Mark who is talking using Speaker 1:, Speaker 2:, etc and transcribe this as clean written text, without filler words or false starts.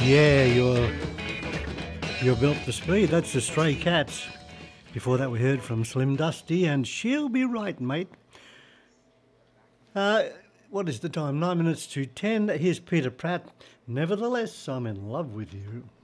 Speaker 1: Yeah, you're built for speed. That's the Stray Cats. Before that, we heard from Slim Dusty and She'll Be Right, Mate. What is the time? 9 minutes to 10. Here's Peter Pratt. Nevertheless, I'm in love with you.